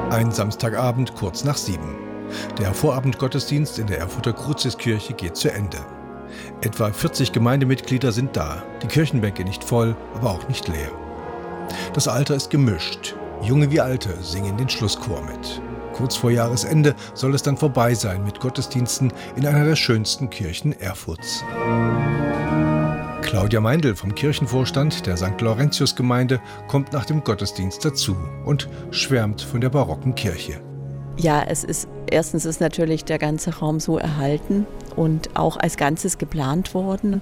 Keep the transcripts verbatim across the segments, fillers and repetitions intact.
Ein Samstagabend kurz nach sieben. Der Vorabendgottesdienst in der Erfurter Cruciskirche geht zu Ende. Etwa vierzig Gemeindemitglieder sind da, die Kirchenbänke nicht voll, aber auch nicht leer. Das Alter ist gemischt. Junge wie Alte singen den Schlusschor mit. Kurz vor Jahresende soll es dann vorbei sein mit Gottesdiensten in einer der schönsten Kirchen Erfurts. Claudia Meindl vom Kirchenvorstand der Sankt Laurentius-Gemeinde kommt nach dem Gottesdienst dazu und schwärmt von der barocken Kirche. Ja, es ist, erstens ist natürlich der ganze Raum so erhalten und auch als Ganzes geplant worden.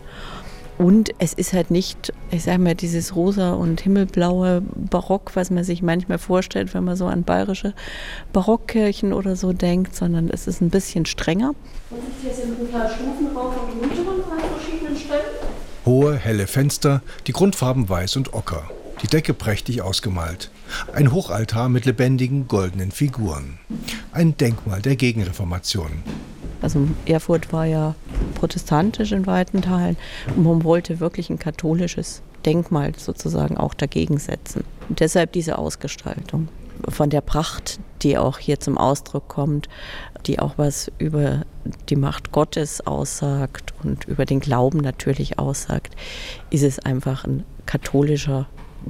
Und es ist halt nicht, ich sage mal, dieses rosa und himmelblaue Barock, was man sich manchmal vorstellt, wenn man so an bayerische Barockkirchen oder so denkt, sondern es ist ein bisschen strenger. Und hier sind ein paar Stufen rauf und runter an verschiedenen Stellen. Hohe, helle Fenster, die Grundfarben weiß und ocker, die Decke prächtig ausgemalt. Ein Hochaltar mit lebendigen, goldenen Figuren. Ein Denkmal der Gegenreformation. Also Erfurt war ja protestantisch in weiten Teilen und man wollte wirklich ein katholisches Denkmal sozusagen auch dagegen setzen. Und deshalb diese Ausgestaltung. Von der Pracht, die auch hier zum Ausdruck kommt, die auch was über die Macht Gottes aussagt und über den Glauben natürlich aussagt, ist es einfach ein katholischer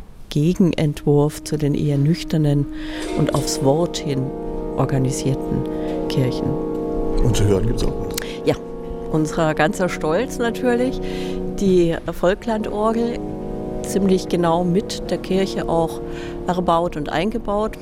Gegenentwurf zu den eher nüchternen und aufs Wort hin organisierten Kirchen. Und zu hören gibt es auch was. Ja, unser ganzer Stolz natürlich, die Volklandorgel, ziemlich genau mit der Kirche auch erbaut und eingebaut.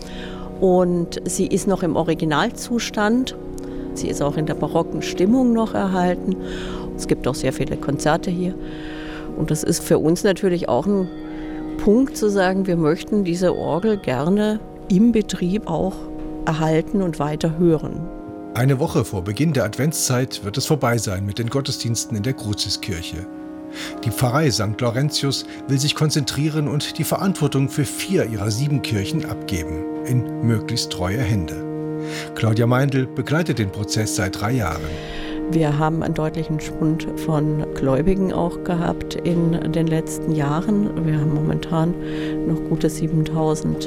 Und sie ist noch im Originalzustand. Sie ist auch in der barocken Stimmung noch erhalten. Es gibt auch sehr viele Konzerte hier. Und das ist für uns natürlich auch ein Punkt zu sagen, wir möchten diese Orgel gerne im Betrieb auch erhalten und weiter hören. Eine Woche vor Beginn der Adventszeit wird es vorbei sein mit den Gottesdiensten in der Cruciskirche. Die Pfarrei Sankt Laurentius will sich konzentrieren und die Verantwortung für vier ihrer sieben Kirchen abgeben, in möglichst treue Hände. Claudia Meindl begleitet den Prozess seit drei Jahren. Wir haben einen deutlichen Schwund von Gläubigen auch gehabt in den letzten Jahren. Wir haben momentan noch gute siebentausend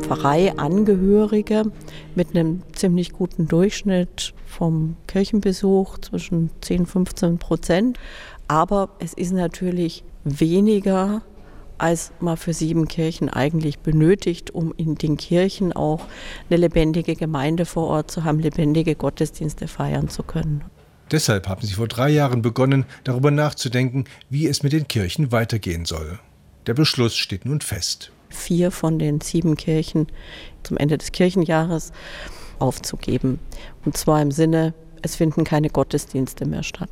Pfarreiangehörige mit einem ziemlich guten Durchschnitt vom Kirchenbesuch zwischen zehn und fünfzehn Prozent. Aber es ist natürlich weniger, als man für sieben Kirchen eigentlich benötigt, um in den Kirchen auch eine lebendige Gemeinde vor Ort zu haben, lebendige Gottesdienste feiern zu können. Deshalb haben sie vor drei Jahren begonnen, darüber nachzudenken, wie es mit den Kirchen weitergehen soll. Der Beschluss steht nun fest. Vier von den sieben Kirchen zum Ende des Kirchenjahres aufzugeben. Und zwar im Sinne, es finden keine Gottesdienste mehr statt.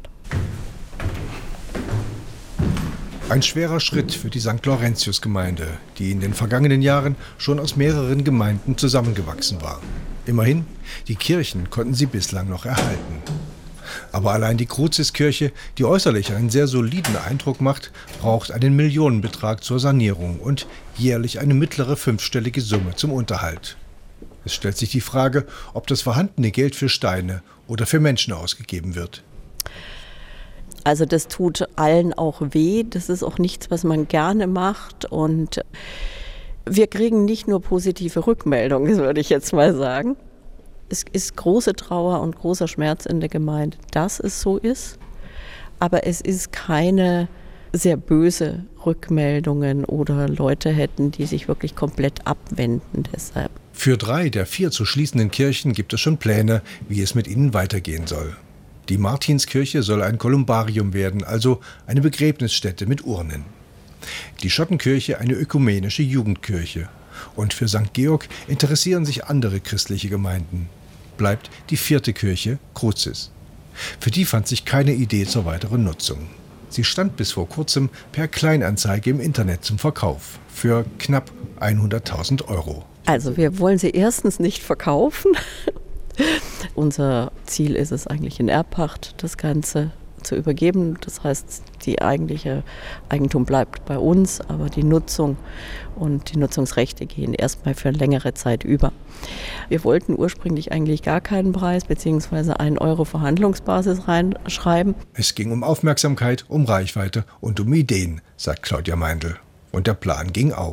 Ein schwerer Schritt für die Sankt Laurentius-Gemeinde, die in den vergangenen Jahren schon aus mehreren Gemeinden zusammengewachsen war. Immerhin, die Kirchen konnten sie bislang noch erhalten. Aber allein die Cruciskirche, die äußerlich einen sehr soliden Eindruck macht, braucht einen Millionenbetrag zur Sanierung und jährlich eine mittlere fünfstellige Summe zum Unterhalt. Es stellt sich die Frage, ob das vorhandene Geld für Steine oder für Menschen ausgegeben wird. Also das tut allen auch weh, das ist auch nichts, was man gerne macht und wir kriegen nicht nur positive Rückmeldungen, würde ich jetzt mal sagen. Es ist große Trauer und großer Schmerz in der Gemeinde, dass es so ist, aber es ist keine sehr böse Rückmeldungen oder Leute hätten, die sich wirklich komplett abwenden deshalb. Für drei der vier zu schließenden Kirchen gibt es schon Pläne, wie es mit ihnen weitergehen soll. Die Martinskirche soll ein Kolumbarium werden, also eine Begräbnisstätte mit Urnen. Die Schottenkirche eine ökumenische Jugendkirche. Und für Sankt Georg interessieren sich andere christliche Gemeinden. Bleibt die vierte Kirche, Crucis. Für die fand sich keine Idee zur weiteren Nutzung. Sie stand bis vor kurzem per Kleinanzeige im Internet zum Verkauf für knapp hunderttausend Euro. Also wir wollen sie erstens nicht verkaufen. Unser Ziel ist es eigentlich in Erbpacht, das Ganze zu übergeben. Das heißt, die eigentliche Eigentum bleibt bei uns, aber die Nutzung und die Nutzungsrechte gehen erstmal für eine längere Zeit über. Wir wollten ursprünglich eigentlich gar keinen Preis bzw. einen Euro Verhandlungsbasis reinschreiben. Es ging um Aufmerksamkeit, um Reichweite und um Ideen, sagt Claudia Meindl. Und der Plan ging auf.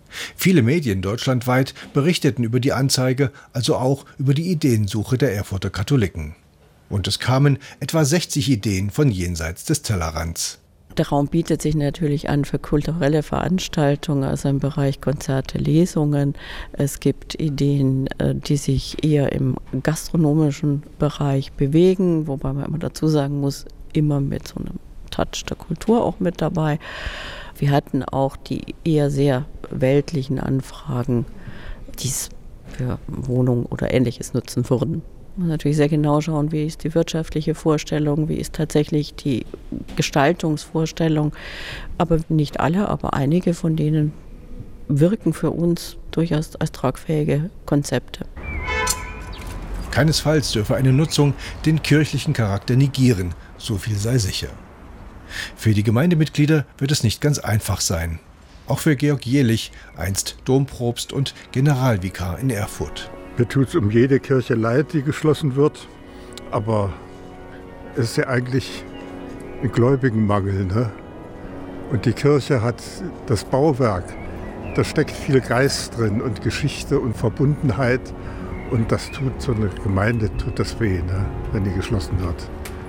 Viele Medien deutschlandweit berichteten über die Anzeige, also auch über die Ideensuche der Erfurter Katholiken. Und es kamen etwa sechzig Ideen von jenseits des Tellerrands. Der Raum bietet sich natürlich an für kulturelle Veranstaltungen, also im Bereich Konzerte, Lesungen. Es gibt Ideen, die sich eher im gastronomischen Bereich bewegen, wobei man immer dazu sagen muss, immer mit so einem Touch der Kultur auch mit dabei. Wir hatten auch die eher sehr weltlichen Anfragen, die es für Wohnungen oder Ähnliches nutzen würden. Man muss natürlich sehr genau schauen, wie ist die wirtschaftliche Vorstellung, wie ist tatsächlich die Gestaltungsvorstellung. Aber nicht alle, aber einige von denen wirken für uns durchaus als tragfähige Konzepte. Keinesfalls dürfe eine Nutzung den kirchlichen Charakter negieren, so viel sei sicher. Für die Gemeindemitglieder wird es nicht ganz einfach sein. Auch für Georg Jehlich, einst Dompropst und Generalvikar in Erfurt. Mir tut es um jede Kirche leid, die geschlossen wird, aber es ist ja eigentlich ein Gläubigenmangel, ne? Und die Kirche hat das Bauwerk, da steckt viel Geist drin und Geschichte und Verbundenheit und das tut so eine Gemeinde, tut das weh, ne? Wenn die geschlossen wird.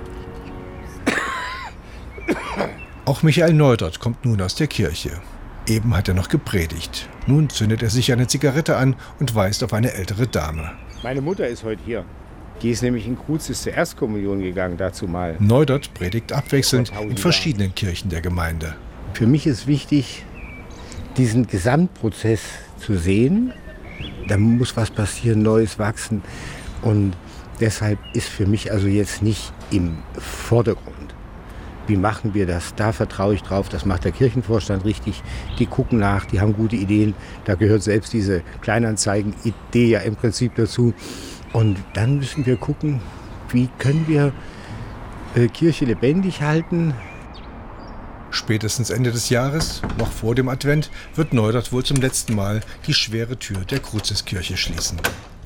Auch Michael Neudert kommt nun aus der Kirche. Eben hat er noch gepredigt. Nun zündet er sich eine Zigarette an und weist auf eine ältere Dame. Meine Mutter ist heute hier. Die ist nämlich in Kruzis zur Erstkommunion gegangen, dazu mal. Neudert predigt abwechselnd in verschiedenen Kirchen der Gemeinde. Für mich ist wichtig, diesen Gesamtprozess zu sehen. Da muss was passieren, Neues wachsen. Und deshalb ist für mich also jetzt nicht im Vordergrund. Wie machen wir das? Da vertraue ich drauf, das macht der Kirchenvorstand richtig. Die gucken nach, die haben gute Ideen. Da gehört selbst diese Kleinanzeigen-Idee ja im Prinzip dazu. Und dann müssen wir gucken, wie können wir äh, Kirche lebendig halten. Spätestens Ende des Jahres, noch vor dem Advent, wird Neudert wohl zum letzten Mal die schwere Tür der Kruziskirche schließen.